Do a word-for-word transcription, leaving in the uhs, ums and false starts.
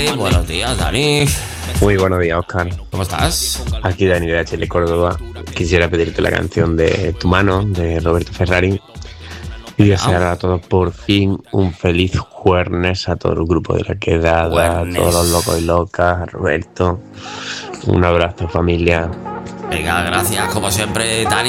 buenos días, Dani. Muy buenos días, Oscar. ¿Cómo estás? Aquí Dani de H L Córdoba. Quisiera pedirte la canción de Tu mano, de Roberto Ferrari. Y desear a todos por fin un feliz jueves, a todo el grupo de La Quedada, Juernes. a todos los locos y locas, a Roberto. Un abrazo, familia. Venga, gracias, como siempre, Dani.